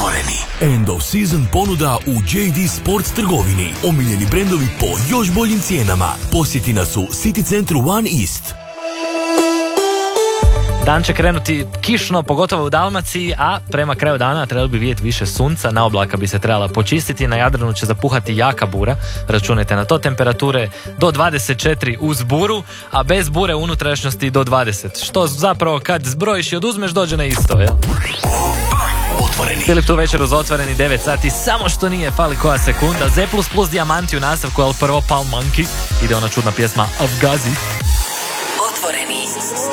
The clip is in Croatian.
Otvoreni. End of season ponuda u JD Sports trgovini. Omiljeni brendovi po još boljim cijenama. Posjeti nas u City centru One East. Dan će krenuti kišno, pogotovo u Dalmaciji, a prema kraju dana trebalo bi vidjeti više sunca, na oblaka bi se trebala počistiti, na Jadranu će zapuhati jaka bura, računajte na to, temperature do 24 uz buru, a bez bure unutrašnjosti do 20, što zapravo kad zbrojiš i oduzmeš dođe na isto, jel? Otvoreni. Filip tu večer uz Otvoreni, 9 sati, samo što nije fali koja sekunda, Z++ Dijamanti u nastavku, ali prvo Palm Monkey, ide ona čudna pjesma Afgazi. Otvoreni.